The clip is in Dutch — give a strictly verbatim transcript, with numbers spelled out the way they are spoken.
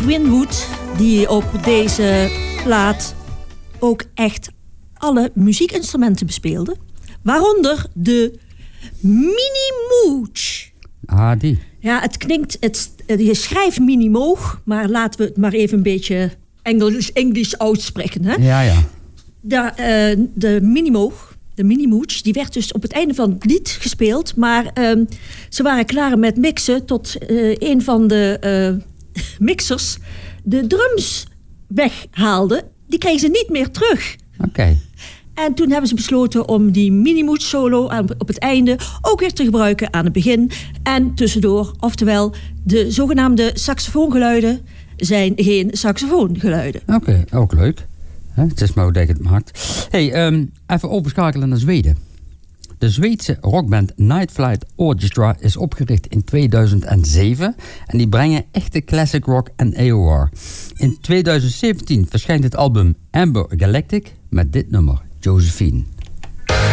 Winwood, die op deze plaat ook echt alle muziekinstrumenten bespeelde. Waaronder de Mini Mooch. Ah, die. Ja, het klinkt, het, je schrijft Mini Moog, maar laten we het maar even een beetje Engels, Engels uitspreken. Hè? Ja, ja. De, uh, de Mini Moog, de Mini Mooch, die werd dus op het einde van het lied gespeeld. Maar uh, ze waren klaar met mixen tot uh, een van de uh, mixers de drums weghaalde. Die kregen ze niet meer terug. Oké. Okay. En toen hebben ze besloten om die Mini-Mooch solo op het einde ook weer te gebruiken aan het begin. En tussendoor, oftewel de zogenaamde saxofoongeluiden zijn geen saxofoongeluiden. Oké, okay, ook leuk. He, het is maar hoe dat je het maakt. Hey, um, even overschakelen naar Zweden. De Zweedse rockband Night Flight Orchestra is opgericht in tweeduizend zeven en die brengen echte classic rock en A O R. In tweeduizend zeventien verschijnt het album Amber Galactic met dit nummer, Josephine.